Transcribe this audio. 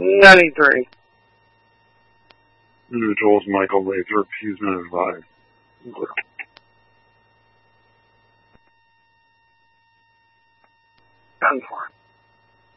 93. Individuals Michael Lathrop, he's been advised. Done for.